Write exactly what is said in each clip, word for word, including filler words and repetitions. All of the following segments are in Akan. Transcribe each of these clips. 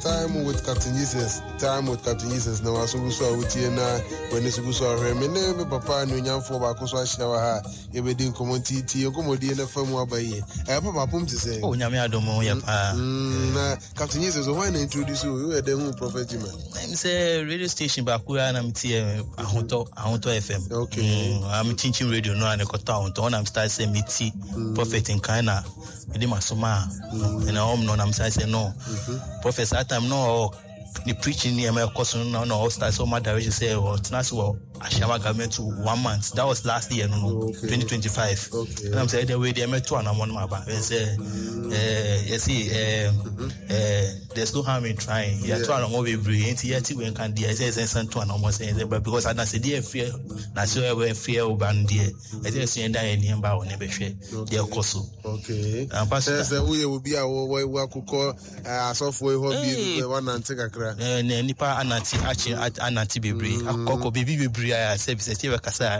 time with Captain Jesus. Time with Captain Jesus. Now, I saw so with you now when it's so hard. My name is Papa. No young for back. So I shower her. You be doing community. You come with the firm by you. I have a pump to say. Oh, Yami Adomo, Yapa. Captain Jesus, why not introduce you? You are the whole prophet, man. I'm say radio station back where I'm T. Ahonto Ahonto F M. Okay. I'm teaching radio now and I got down. When I'm starting saying me T prophet in Kana. Me di masoma. And I'm no. I'm saying no. Prophet that time no. The preaching near my cousin no no start so my direction say oh tonight well Ashama government to one month. That was last year no no okay. twenty twenty-five. Okay. And I'm saying the way they met two and I'm on my back. They say uh you see uh, mm-hmm. uh there's no harm in trying. Yeah, two and I'm be brilliant yet when can the say say two and I'm saying but because I say there fear na so we fear oban there. I say say that any number on never share. They cost. Okay. And pastor say we will be our we we could call uh software hobby one and take a Eh nipa ananti achi ananti bebre akoko baby bebre I say be say we kasa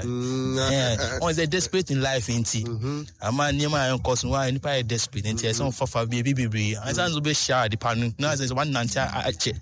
eh on is desperate in life inti ama niam ayon cause why nipa desperate inti say on fafa baby bebre and say be share the panu na say one nanti achi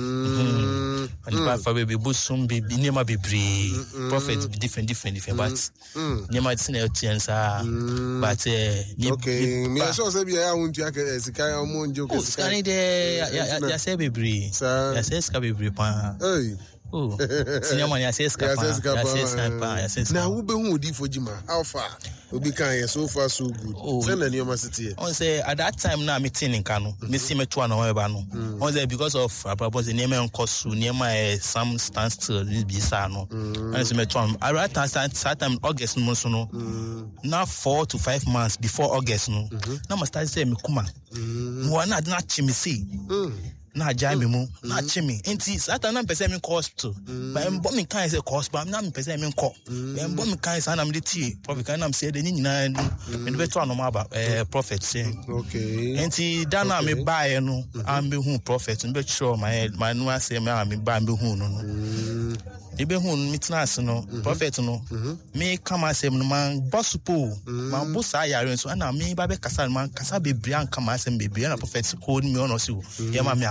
mhm nipa fa baby busum baby niam bebre prophet different different different but niam tin e tiensa but eh okay me so say be I want to sika omo njoke sika ni de ya say bebre ya say ska bebre pa hey oh senior man ya say ska pa ya say ska pa ya say na wo be hu odi fojima how far obi kan ye so far so good say na nioma city on say at that time na meeting in Kano me see me to na we ba no on say because of purpose the name enkosu niema some stand still be sa no and say me to at that time August no so no na four to five months before August no na must start say me kuma mo na na chimi see na jami mu na chimi enti sata na pese me hospital ba embo me kan say hospital na me pese me ko embo me kan say na me ti prophet kan na me say de ni nyina me be to anoma ba eh prophet say okay enti da na me buy no am be hu prophet me be sure my my no say me am be buy be hu no no e be hu me tnas no prophet no me come asem no man bosupo man bosa yare so na me ba be kasa man kasa be bria kama asem be bria na prophet hold me on so ye ma me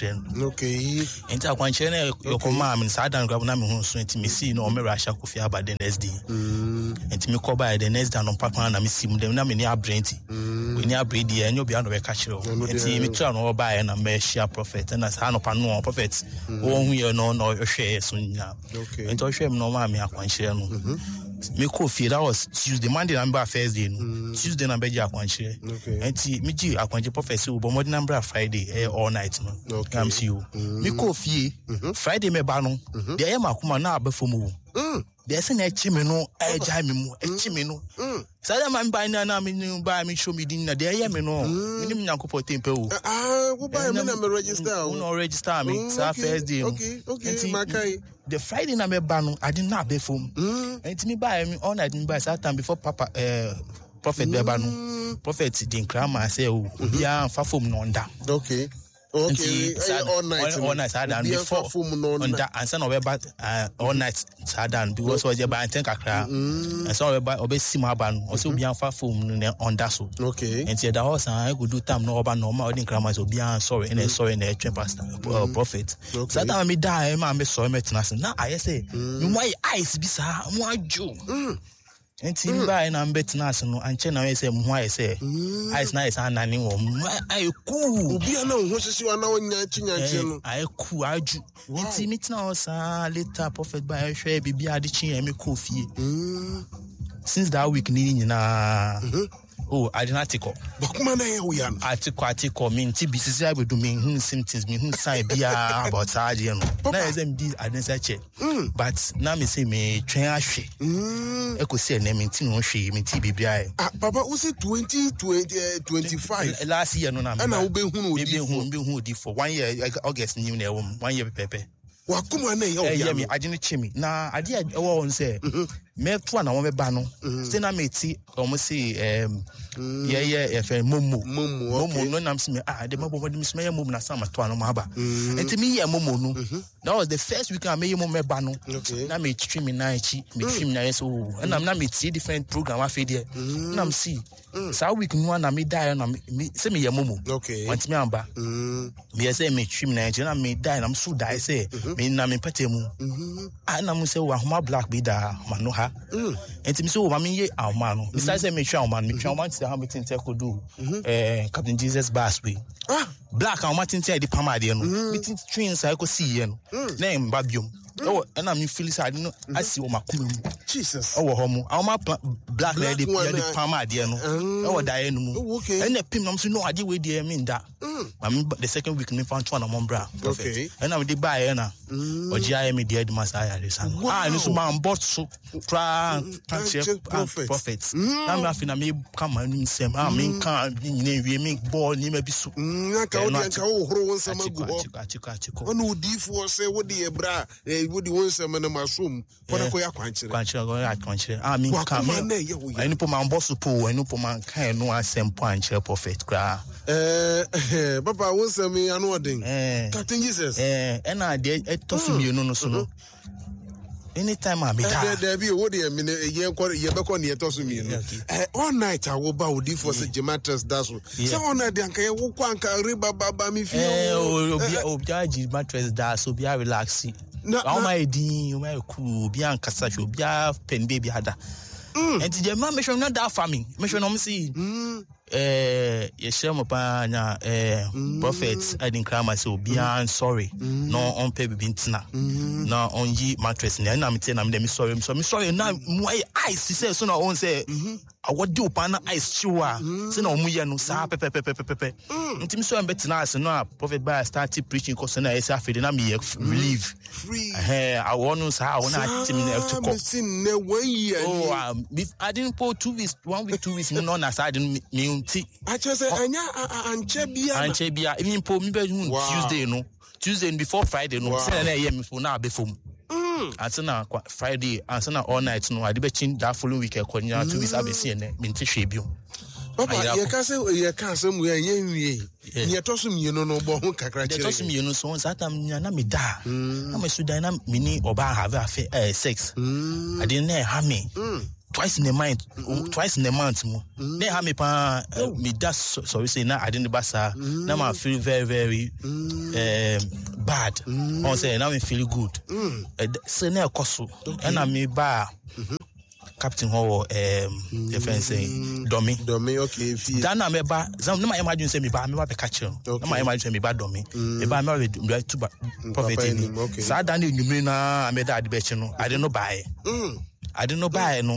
okay enti akwanche na yokoma am sa dan grab na me hu so enti me see no me rasha kofi aba the next day enti me call by the next day no papa na me see mu dem na me ni abrenti we ni abredi e nyo bia no be ka kire enti me try no buy na me share prophet na sa no pa no prophet wo hu ye no no hwe so nya okay enti hwe me no ma me akwanche no me coffee that was Tuesday Monday number Thursday no Tuesday number ja akwanche enti me ji akwanche prophet wo bo number Friday eh, all night no come see you me coffee Friday me ba no de ye makuma na abefo mu de se na echi me no e ja me mu echi me no sada man ba na na me ba me show me din na de ye me no me nim nyankopɔ tempe wo ah wo ba me na me register wo no register me sa Thursday okay okay makai the Friday na me ba no I didn't na abefo mu enti me ba me all night me ba that time before papa eh prophet beba no prophet din krama say o bia fa fom no nda okay okay all night all night sad and before on that and son of uh, all night sad and because was by ten kakra and so by obe sima ban o so bia fa fom no on that so okay and the house I could do time no oba normal odin krama so bia sorry and sorry and a pastor prophet so that me die ma me sorry me tenase na I say me why eyes bi sa mo ajo enti ba na mbetina ase no anche na we say mo aye say ice na is anani wo aye ku obi na ho sisi wa na wonya chinyanche no aye ku aju enti mitina o sa later prophet ba hwe bibia ade chin me ko fie since that week ni nyina oh I did not take up bakuma na ye yan article article me nti bisisi abedu me hu symptoms me hu sign bia about saje no na exam di adensa che but na me say me twen ahwe e ko say na me nti no hwe me nti bibia ah papa who say twenty twenty twenty-five last year no na me na wo be hu no odi for be hu odi for one year August new na one year pepe wakuma na ye eh yeah me agene chimi na ade e wo on say me to na won be ba no say na me ti omo say um yeah yeah if momo momo no nam say ah the momo me me momo na sama to no ma ba enti me yeah momo no that was the first week I me momo me ba no na me twimi na echi me twimi na so and na na me ti different program afi there na me see so week no na me die na me say me yeah momo okay want me amba me say me twimi na echi na me die na me so die say me na me patemu ah na me say wa homa black be da ma no ha enti me say o ma me ye awma no me say me twa awma me twa awma say how me think could do eh Captain Jesus Baswe ah black awma think say the pama de no me think twins I go see ye no na em babiom oh and I me feel say I no asi o makuma mu Jesus oh ho mu awma black lady the pama de no oh die no mu and the pim no so no ade we de me nda am the second week me found one among bra okay and I dey buy na ogia me de masaya de san ah no so man bot so tra prophets na me afina me come anu sem ah me kan nyina wie me ball ni ma bi so na ka odi anka wo horo won sama gu ho atiko atiko ono udifo se wo de ebra e wo de won sama na masom kona ko ya kwanchere kwanchere go ya kwanchere ah me kan me enu po man boss po enu po man kan no asem po anche prophet kra eh papa won sama anu odin Captain Jesus eh e na de etosu mi no no so no anytime I be there there be wo de me ye ko ye be ko ne etosu mi no eh all night I wo ba odi for se gematres daso say all night anka ye wo kwa anka riba baba mi fi eh obi obi aji matres daso obi relax na my din o my cool obi anka sa obi pen baby ada and the man me show not that farming me show no me see eh ye share mo pa nya eh prophets I didn't cry myself be an sorry no on pay be ntina no on yi mattress na me tell na me sorry so me sorry na my eyes say so na on say I would do pan ice chewa say na omu ye no sa pepe pepe pepe ntim so am betina as no prophet by start preaching cause na say afede na me relieve free eh I want say I want to me to come sin na one year oh I didn't put two weeks one week two weeks no na side me unti I just say anya anche bia anche bia even po me be Tuesday no Tuesday before Friday no say na hear me for na be fom and na Friday and na all night no I dey be chin that following week e konya two weeks abesi ene me nti hwe bio papa ye ka say ye ka say mu ye nwie ye toso mi no no bo ho kakra kire ye toso mi no so that time na me da na me sudan na me ni oba have affair eh sex I didn't know how me twice in a month twice in a month mo na ha me pa me da sorry say na I didn't basa na ma feel very very um bad on say now me feel good say na ekoso na me ba Captain Ho um defense domi domi okay fi dan na me ba zam na ma imagine say me ba me ba be catch na ma imagine say me ba domi me ba me be to prophet ni sa dan ni nyumri na me da ade be chi no I didn't know buy I didn't know buy no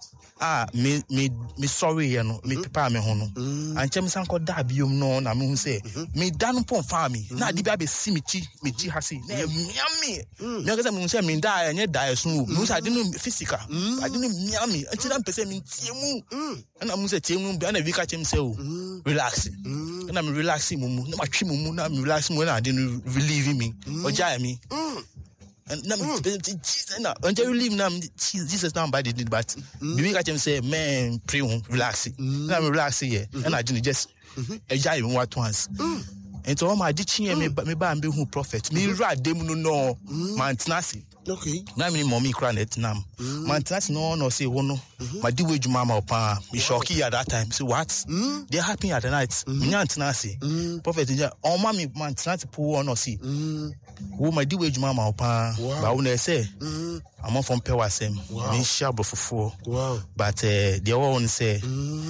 ah me me me sorry you know me papa me ho no anchem san ko da biom no na me hu say me dan pon fa me na ade bia be si me chi me chi ha say na mia me me ga say me say me da anye da so no say ade no physical ade no mia me anti na pese me tie mu na mu say tie mu bia na vi ka chem say o relax na me relax mu mu na ma twi mu mu na me relax mu na ade no relieve me oja me and now Jesus now until you leave now Jesus now by the need but we catch him say man pray relax now me relax here and I didn't just enjoy him what once and so my teaching me me ba be who prophet me rad dem no no mantenasi okay na me mommy cry net nam mantenasi no no say wo no my di we juma ma opa me shocky at that time say what they happy at the night me mantenasi prophet on ma me mantenasi po no see wo my di we juma ma opa ba wo na say I'm from Pewasem me share bofofo wow but uh, the one say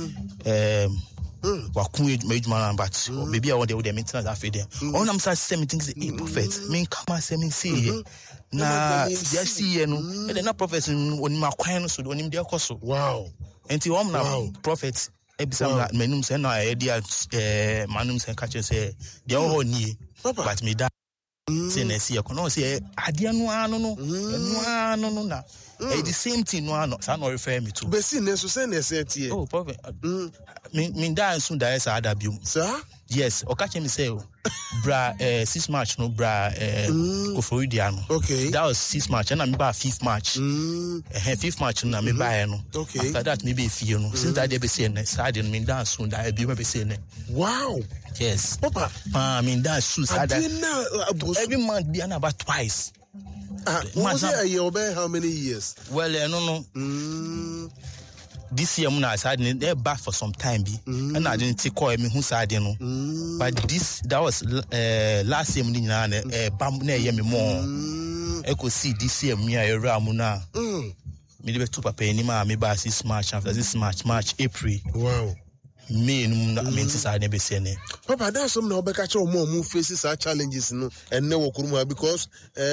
um wakun ejuma but baby I want the maintenance after there all I'm saying things the prophet me come say me see na just see no and na prophet on my kwan so on him dey koso wow enti hom na prophet ebisam na manum say na e dia eh manum say catch say dey all nie but me da say na see e kono say ade anu anu no anu anu no na Eh, the same thing no ano sa no refer me to. Be see ne so say na say tie. Oh, prophet. Mm. Me me dan so da esa adabium. Sir? Yes, okache me say bra eh six March no bra eh Mm. Koforidia no. Okay. That was six March and I me ba fifth March. Mm. Eh fifth March no me ba no. Okay. After that me be fie no. Since that day be say na start me dan so da e bi me be say na. Wow. Yes. Papa. Ah, me dan so sad. Every month be about twice. Ah, was it a year obey how many years? Well, I don't know. Mm. This year, I had they back for some time, be Mm. and I didn't take call me who said you know. Mm. But this that was uh, last year, uh, bam ne year me more. Mm. I could see this year me a ramuna. Mm. Me the two papa ni ma me ba six March after this March, March, April. Wow. Me no I mean say never say ne. Papa, that's some now back at your mom who faces our challenges no and never kuruma because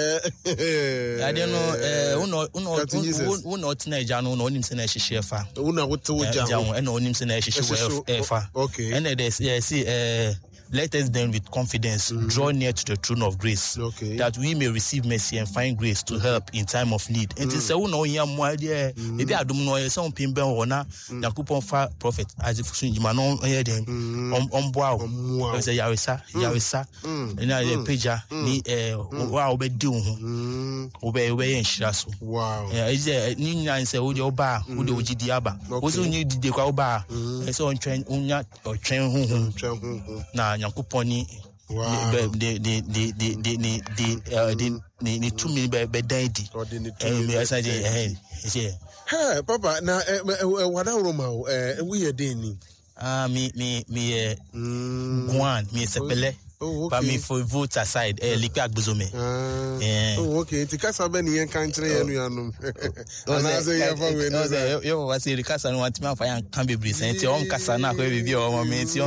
uh I don't know eh uno uno uno tina jano no nim say na hihye fa. Una what to jano and no nim say na hihye fa. Okay. And there's yeah see eh let us then with confidence mm-hmm. draw near to the throne of grace, okay. that we may receive mercy and find grace to help in time of need. And it's a no here more there. Maybe I don't know some pimbe ona na kupon fa prophet as if you man on here then on on boa. Say yawisa yawisa. And na the pager ni eh wa obedi ho. Obe obe enhira so. Wow. Yeah, is there ni nyan say wo de oba wo de ogidi aba. Wo so nyi dide kwa oba. E so on twen unya o twen hu hu. Na Yankuponi, the the the the the the the the the two minute by daddy. And me I say, hey, hey, Papa. Now, what are Roma? We are doing. Ah, me me me Guan, me sepele. Oh, okay. But me for vote aside, eh, lipi agbuzume. Ah, oh, okay. Tikasa beni yen country yen yanu. Anaze ya fa we no. Yo, yo, wasi rikasa no wanti ma fa yan kan bebre senti o mkasa na ko bibi o mo me